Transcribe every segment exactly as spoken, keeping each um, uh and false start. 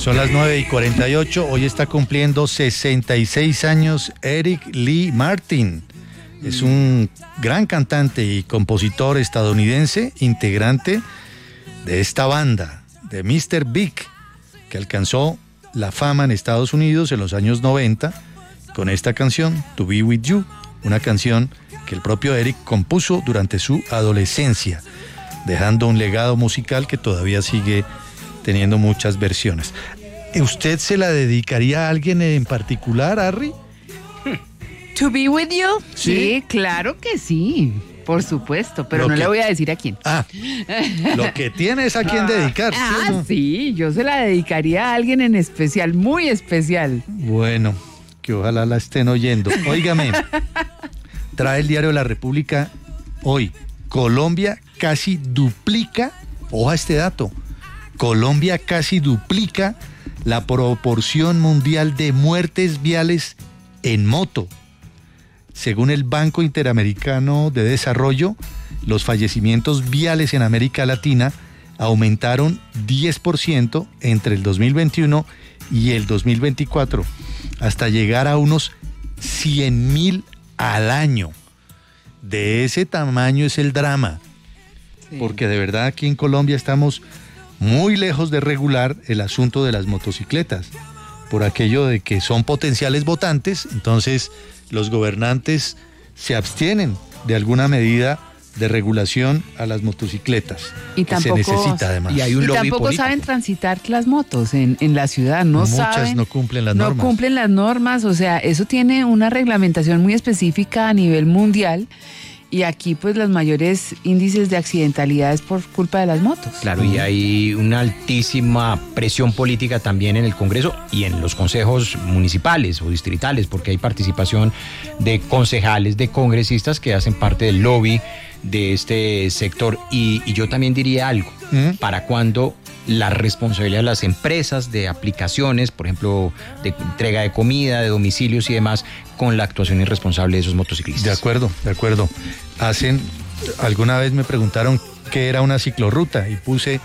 Son las nueve y cuarenta y ocho. Hoy está cumpliendo sesenta y seis años Eric Lee Martin. Es un gran cantante y compositor estadounidense, integrante de esta banda, de míster Big, que alcanzó la fama en Estados Unidos en los años noventa con esta canción, To Be With You, una canción que el propio Eric compuso durante su adolescencia, dejando un legado musical que todavía sigue teniendo muchas versiones. ¿Usted se la dedicaría a alguien en particular, Harry? To Be With You. Sí, sí, claro que sí, por supuesto, pero Lo no que... le voy a decir a quién. Ah, lo que tiene es a quién dedicar. Ah, ¿sí, no? sí, yo se la dedicaría a alguien en especial, muy especial. Bueno, que ojalá la estén oyendo. Óigame, trae el diario La República hoy. Colombia casi duplica, oja este dato, Colombia casi duplica la proporción mundial de muertes viales en moto. Según el Banco Interamericano de Desarrollo, los fallecimientos viales en América Latina aumentaron diez por ciento entre el dos mil veintiuno y el dos mil veinticuatro, hasta llegar a unos cien mil al año. De ese tamaño es el drama, sí. Porque de verdad aquí en Colombia estamos muy lejos de regular el asunto de las motocicletas, por aquello de que son potenciales votantes, entonces los gobernantes se abstienen de alguna medida de regulación a las motocicletas, y que tampoco, se necesita además. Y, hay un y lobby tampoco político. Saben transitar las motos en, en la ciudad, no Muchas saben, no cumplen las no normas. No cumplen las normas, o sea, eso tiene una reglamentación muy específica a nivel mundial. Y aquí, pues, los mayores índices de accidentalidad es por culpa de las motos. Claro, y hay una altísima presión política también en el Congreso y en los consejos municipales o distritales, porque hay participación de concejales, de congresistas que hacen parte del lobby de este sector. Y, y yo también diría algo, ¿Mm? ¿Para cuándo la responsabilidad de las empresas, de aplicaciones, por ejemplo, de entrega de comida, de domicilios y demás, con la actuación irresponsable de esos motociclistas? De acuerdo, de acuerdo. Hacen, alguna vez me preguntaron qué era una ciclorruta y puse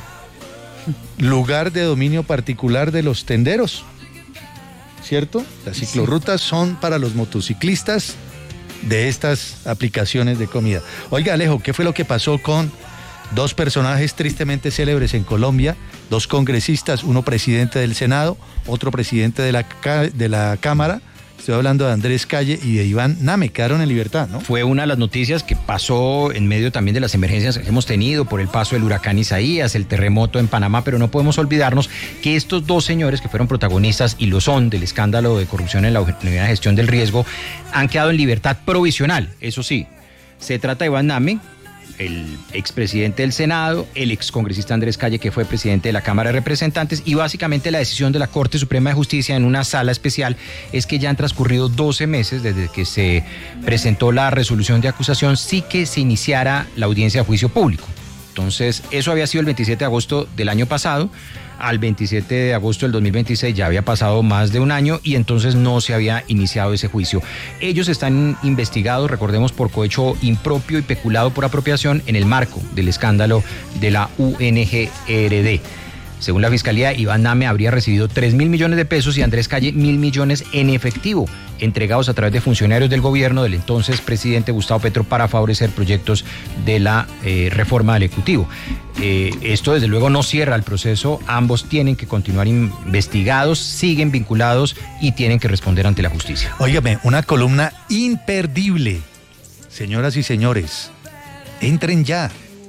lugar de dominio particular de los tenderos, ¿cierto? Las ciclorrutas son para los motociclistas de estas aplicaciones de comida. Oiga, Alejo, ¿qué fue lo que pasó con dos personajes tristemente célebres en Colombia, dos congresistas, uno presidente del Senado, otro presidente de la, de la Cámara? Estoy hablando de Andrés Calle y de Iván Name, quedaron en libertad, ¿no? Fue una de las noticias que pasó en medio también de las emergencias que hemos tenido por el paso del huracán Isaías, el terremoto en Panamá, pero no podemos olvidarnos que estos dos señores que fueron protagonistas y lo son del escándalo de corrupción en la Unidad de Gestión del Riesgo han quedado en libertad provisional, eso sí. Se trata de Iván Name, el expresidente del Senado, el excongresista Andrés Calle, que fue presidente de la Cámara de Representantes, y básicamente la decisión de la Corte Suprema de Justicia en una sala especial es que ya han transcurrido doce meses desde que se presentó la resolución de acusación, sí que se iniciara la audiencia de juicio público. Entonces, eso había sido el veintisiete de agosto del año pasado. Al veintisiete de agosto del dos mil veintiséis ya había pasado más de un año y entonces no se había iniciado ese juicio. Ellos están investigados, recordemos, por cohecho impropio y peculado por apropiación en el marco del escándalo de la U N G R D. Según la Fiscalía, Iván Name habría recibido tres mil millones de pesos y Andrés Calle mil millones en efectivo, entregados a través de funcionarios del gobierno del entonces presidente Gustavo Petro para favorecer proyectos de la eh, reforma del Ejecutivo. Eh, esto desde luego no cierra el proceso, ambos tienen que continuar investigados, siguen vinculados y tienen que responder ante la justicia. Óigame, una columna imperdible. Señoras y señores, entren ya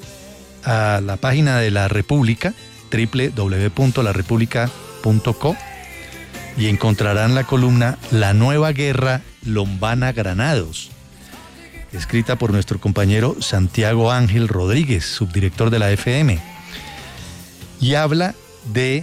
a la página de La República, doble u doble u doble u punto la república punto co, y encontrarán la columna La Nueva Guerra Lombana Granados, escrita por nuestro compañero Santiago Ángel Rodríguez, subdirector de la F M, y habla de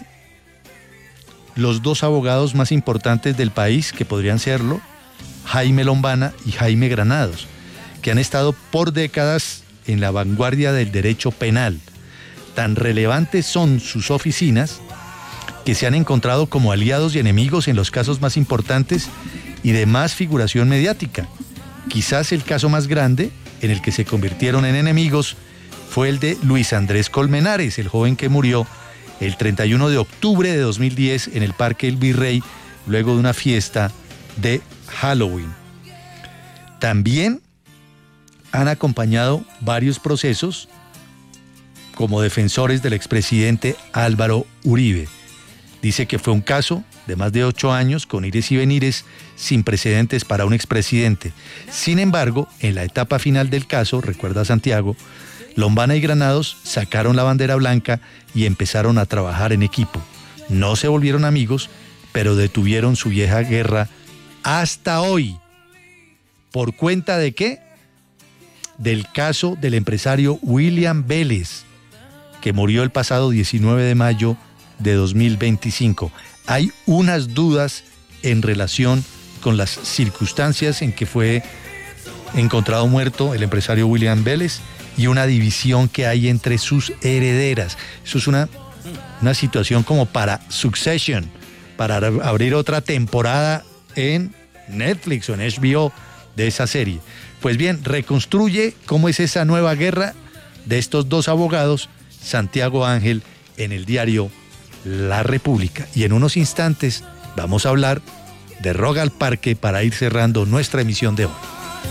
los dos abogados más importantes del país, que podrían serlo, Jaime Lombana y Jaime Granados, que han estado por décadas en la vanguardia del derecho penal. Tan relevantes son sus oficinas que se han encontrado como aliados y enemigos en los casos más importantes y de más figuración mediática. Quizás el caso más grande en el que se convirtieron en enemigos fue el de Luis Andrés Colmenares, el joven que murió el treinta y uno de octubre de dos mil diez en el Parque El Virrey, luego de una fiesta de Halloween. También han acompañado varios procesos como defensores del expresidente Álvaro Uribe. Dice que fue un caso de más de ocho años con ires y venires sin precedentes para un expresidente. Sin embargo, en la etapa final del caso, recuerda Santiago, Lombana y Granados sacaron la bandera blanca y empezaron a trabajar en equipo. No se volvieron amigos, pero detuvieron su vieja guerra hasta hoy. ¿Por cuenta de qué? Del caso del empresario William Vélez, que murió el pasado diecinueve de mayo de dos mil veinticinco. Hay unas dudas en relación con las circunstancias en que fue encontrado muerto el empresario William Vélez y una división que hay entre sus herederas. Eso es una, una situación como para Succession, para abrir otra temporada en Netflix o en H B O de esa serie. Pues bien, reconstruye cómo es esa nueva guerra de estos dos abogados, Santiago Ángel, en el diario La República. Y en unos instantes vamos a hablar de Rock al Parque para ir cerrando nuestra emisión de hoy.